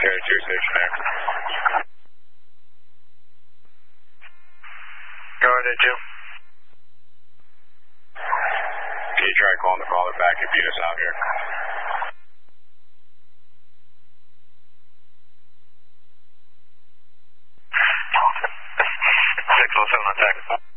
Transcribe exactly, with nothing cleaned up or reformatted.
zero two station there. Go ahead, two. Can you try calling the caller back and beat us out here? six oh seven on tech.